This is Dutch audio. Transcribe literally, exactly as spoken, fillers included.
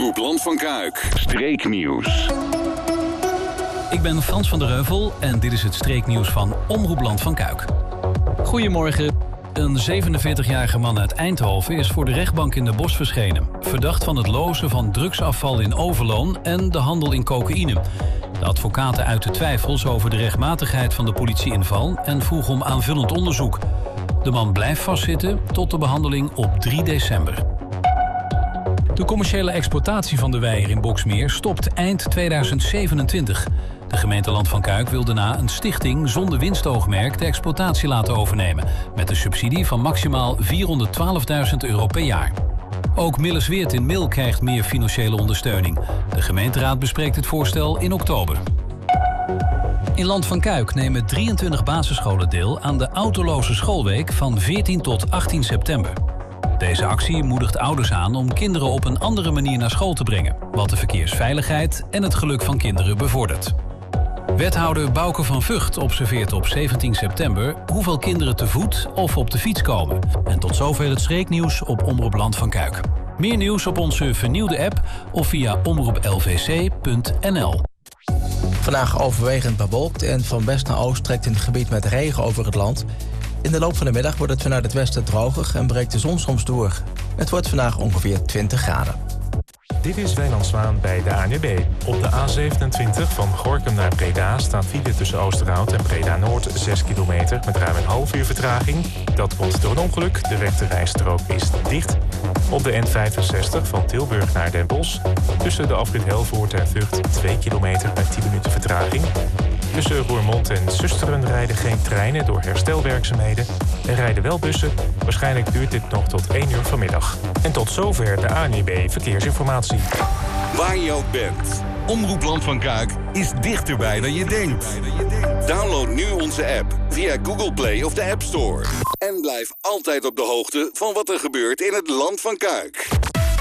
Omroep Land van Kuik. Streeknieuws. Ik ben Frans van der Heuvel en dit is het streeknieuws van Omroep Land van Kuik. Goedemorgen. Een zevenenveertigjarige man uit Eindhoven is voor de rechtbank in de Bosch verschenen. Verdacht van het lozen van drugsafval in Overloon en de handel in cocaïne. De advocaten uiten twijfels over de rechtmatigheid van de politieinval en vroeg om aanvullend onderzoek. De man blijft vastzitten tot de behandeling op drie december. De commerciële exploitatie van de Weiher in Boxmeer stopt eind tweeduizend zevenentwintig. De gemeente Land van Kuik wil daarna een stichting zonder winstoogmerk de exploitatie laten overnemen, met een subsidie van maximaal vierhonderdtwaalfduizend euro per jaar. Ook Millesweert in Mil krijgt meer financiële ondersteuning. De gemeenteraad bespreekt het voorstel in oktober. In Land van Kuik nemen drieëntwintig basisscholen deel aan de autoloze schoolweek van veertien tot achttien september. Deze actie moedigt ouders aan om kinderen op een andere manier naar school te brengen, wat de verkeersveiligheid en het geluk van kinderen bevordert. Wethouder Bouke van Vught observeert op zeventien september hoeveel kinderen te voet of op de fiets komen. En tot zover het streeknieuws op Omroep Land van Kuik. Meer nieuws op onze vernieuwde app of via omroep l v c punt n l. Vandaag overwegend bewolkt en van west naar oost trekt in het gebied met regen over het land. In de loop van de middag wordt het vanuit het westen droger en breekt de zon soms door. Het wordt vandaag ongeveer twintig graden. Dit is Wijnand Zwaan bij de A N W B. Op de A zevenentwintig van Gorinchem naar Breda staat file tussen Oosterhout en Breda-Noord zes kilometer met ruim een half uur vertraging. Dat komt door een ongeluk. De rechterrijstrook is dicht. Op de N vijfenzestig van Tilburg naar Den Bosch tussen de afrit Helvoort en Vught twee kilometer met tien minuten vertraging. Tussen Roermond en Susteren rijden geen treinen door herstelwerkzaamheden. Er rijden wel bussen. Waarschijnlijk duurt dit nog tot één uur vanmiddag. En tot zover de A N W B Verkeersinformatie. Waar je ook bent, Omroep Land van Kuik is dichterbij dan je denkt. Download nu onze app via Google Play of de App Store. En blijf altijd op de hoogte van wat er gebeurt in het Land van Kuik.